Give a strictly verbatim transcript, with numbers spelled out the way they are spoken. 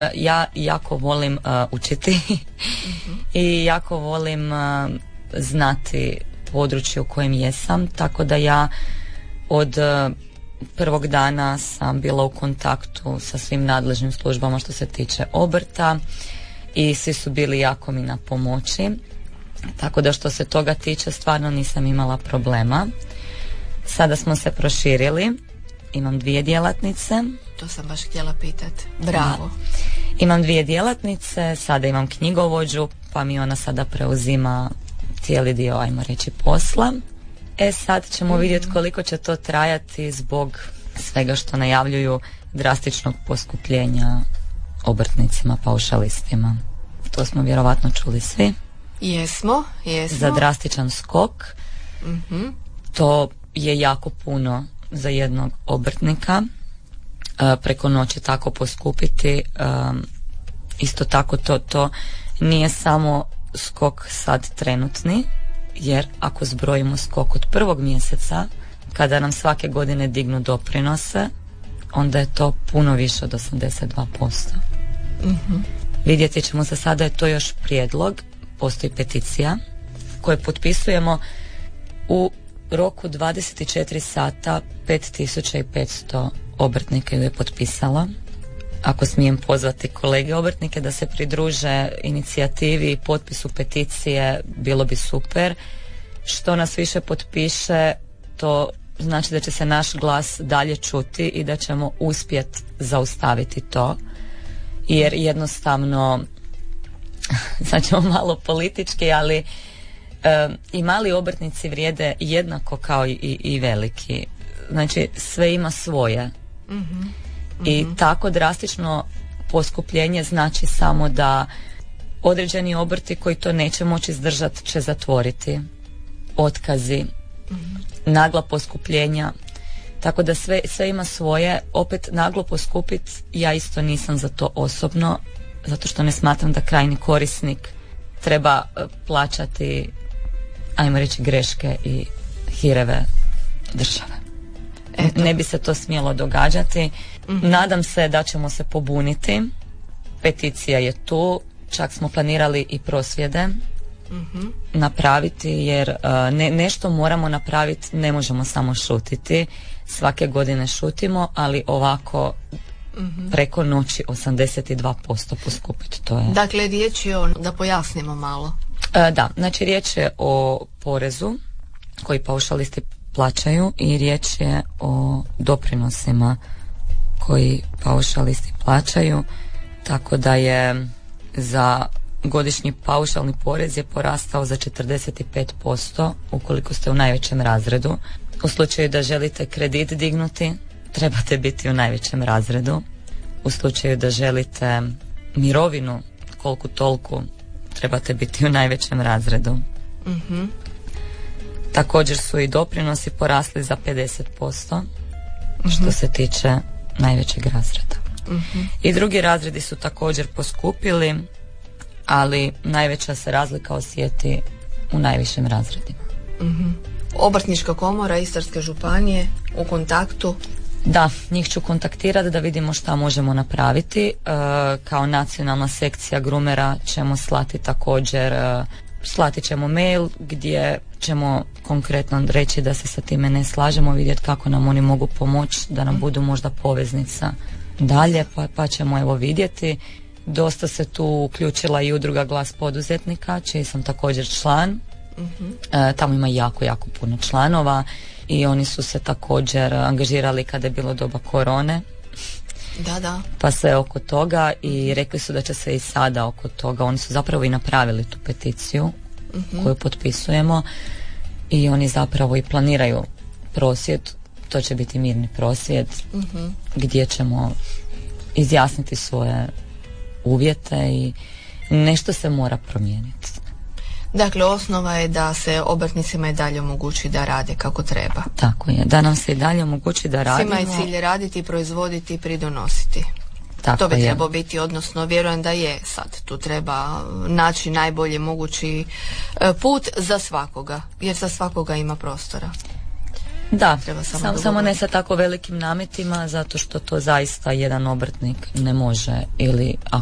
Ja jako volim uh, učiti mm-hmm. i jako volim uh, znati područje u kojem jesam, tako da ja od uh, prvog dana sam bila u kontaktu sa svim nadležnim službama što se tiče obrta i svi su bili jako mi na pomoći, tako da što se toga tiče stvarno nisam imala problema. Sada smo se proširili, imam dvije djelatnice. To sam baš htjela pitati. Bravo. Da. Imam dvije djelatnice, sada imam knjigovođu, pa mi ona sada preuzima cijeli dio, ajmo reći, posla. E sad ćemo mm-hmm. vidjeti koliko će to trajati zbog svega što najavljuju drastičnog poskupljenja obrtnicima, paušalistima. To smo vjerovatno čuli svi. Jesmo, jesmo. Za drastičan skok. Mm-hmm. To je jako puno za jednog obrtnika. Preko noći tako poskupiti. Um, isto tako to, to nije samo skok sad trenutni, jer ako zbrojimo skok od prvog mjeseca, kada nam svake godine dignu doprinose, onda je to puno više od osamdeset dva posto. Mm-hmm. Vidjeti ćemo se, sada je to još prijedlog, postoji peticija koju potpisujemo u roku dvadeset četiri sata. Pet tisuća petsto obrtnika ju je potpisala. Ako smijem pozvati kolege obrtnike da se pridruže inicijativi i potpisu peticije, bilo bi super. Što nas više potpiše, to znači da će se naš glas dalje čuti i da ćemo uspjeti zaustaviti to, jer jednostavno sad ćemo malo politički, ali um, i mali obrtnici vrijede jednako kao i, i, i veliki. Znači sve ima svoje. Mm-hmm. I mm-hmm. tako drastično poskupljenje znači samo da određeni obrti koji to neće moći izdržati će zatvoriti, otkazi, mm-hmm. nagla poskupljenja, tako da sve, sve ima svoje. Opet naglo poskupit, ja isto nisam za to osobno, zato što ne smatram da krajnji korisnik treba plaćati, ajmo reći, greške i hireve države. Eto. Ne bi se to smjelo događati. Mm-hmm. Nadam se da ćemo se pobuniti. Peticija je tu, čak smo planirali i prosvjede mm-hmm. napraviti, jer uh, ne, nešto moramo napraviti, ne možemo samo šutiti. Svake godine šutimo, ali ovako mm-hmm. preko noći osamdeset dva posto poskupiti, to je. Dakle, riječ je o, da pojasnimo malo. Uh, da, znači riječ je o porezu koji paušalisti plaćaju i riječ je o doprinosima koji paušalisti plaćaju, tako da je za godišnji paušalni porez je porastao za četrdeset pet posto ukoliko ste u najvećem razredu. U slučaju da želite kredit dignuti, trebate biti u najvećem razredu. U slučaju da želite mirovinu koliko toliko, trebate biti u najvećem razredu. Mhm. Također su i doprinosi porasli za pedeset posto mm-hmm. što se tiče najvećeg razreda. Mm-hmm. I drugi razredi su također poskupili, ali najveća se razlika osjeti u najvišim razredima. Mm-hmm. Obrtnička komora Istarske županije u kontaktu? Da, njih ću kontaktirati da vidimo šta možemo napraviti. E, kao nacionalna sekcija Grumera ćemo slati također e, slati ćemo mail gdje ćemo konkretno reći da se sa time ne slažemo, vidjeti kako nam oni mogu pomoći, da nam budu možda poveznica dalje, pa, pa ćemo evo vidjeti. Dosta se tu uključila i udruga Glas poduzetnika, čiji sam također član. Mm-hmm. E, tamo ima jako, jako puno članova i oni su se također angažirali kada je bilo doba korone. Da, da. Pa sve oko toga i rekli su da će se i sada oko toga. Oni su zapravo i napravili tu peticiju mm-hmm. koju potpisujemo i oni zapravo i planiraju prosvjed. To će biti mirni prosvjed mm-hmm. gdje ćemo izjasniti svoje uvjete i nešto se mora promijeniti. Dakle, osnova je da se obrtnicima i dalje omogući da rade kako treba. Tako je, da nam se i dalje omogući da radimo. Svima je cilj raditi, proizvoditi i pridonositi. Tako to bi je. trebao biti, odnosno vjerujem da je sad. Tu treba naći najbolji mogući put za svakoga, jer za svakoga ima prostora. Da, treba samo, sam, samo ne sa tako velikim nametima, zato što to zaista jedan obrtnik ne može, ili